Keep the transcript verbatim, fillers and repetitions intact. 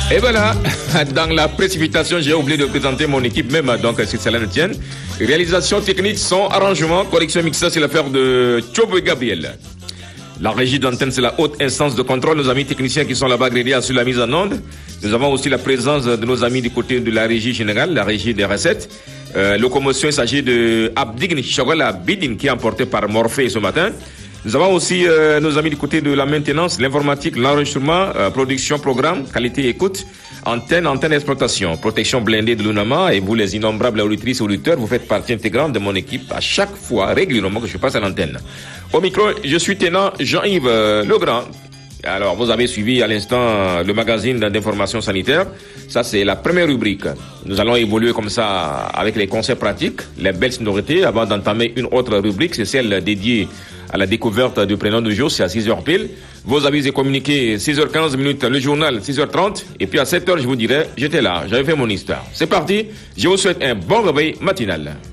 Et voilà, dans la précipitation, j'ai oublié de présenter mon équipe même, donc si cela ne tienne. Réalisation technique, son arrangement, correction mixage, c'est l'affaire de Chobo Gabriel. La régie d'antenne, c'est la haute instance de contrôle. Nos amis techniciens qui sont là-bas grédés sur la mise en onde. Nous avons aussi la présence de nos amis du côté de la régie générale, la régie des recettes. Euh, locomotion, il s'agit de Abdign Chogola Bidin qui est emporté par Morphée ce matin. Nous avons aussi euh, nos amis du côté de la maintenance, l'informatique, l'enregistrement, euh, production, programme, qualité, écoute, antenne, antenne exploitation, protection blindée de l'UNAMA. Et vous, les innombrables auditrices et auditeurs, vous faites partie intégrante de mon équipe à chaque fois, régulièrement, que je passe à l'antenne. Au micro, je suis tenant Jean-Yves euh, Legrand. Alors, vous avez suivi à l'instant le magazine d'information sanitaire. Ça, c'est la première rubrique. Nous allons évoluer comme ça avec les conseils pratiques, les belles sonorités, avant d'entamer une autre rubrique. C'est celle dédiée à la découverte du prénom du jour. C'est à six heures pile. Vos avis et communiqués, six heures quinze minutes, le journal, six heures trente. Et puis à sept heures, je vous dirai, j'étais là, j'avais fait mon histoire. C'est parti. Je vous souhaite un bon réveil matinal.